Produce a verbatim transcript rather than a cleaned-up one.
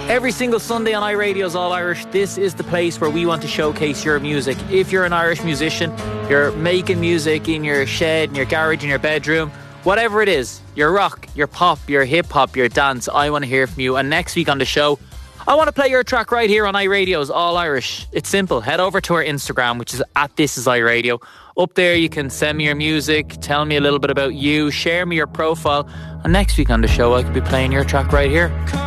Every single Sunday on iRadio's All Irish, this is the place where we want to showcase your music. If you're an Irish musician, you're making music in your shed, in your garage, in your bedroom, whatever it is, your rock, your pop, your hip-hop, your dance, I want to hear from you. And next week on the show, I want to play your track right here on iRadio's All Irish. It's simple. Head over to our Instagram, which is at This Is iRadio. Up there you can send me your music, tell me a little bit about you, share me your profile, and next week on the show I could be playing your track right here.